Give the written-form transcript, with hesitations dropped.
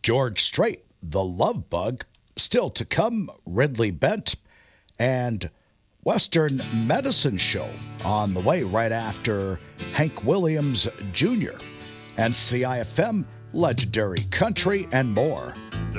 George Strait, The Love Bug, still to come, Ridley Bent, and Western Medicine Show on the way right after Hank Williams Jr. and CIFM, Legendary Country, and more.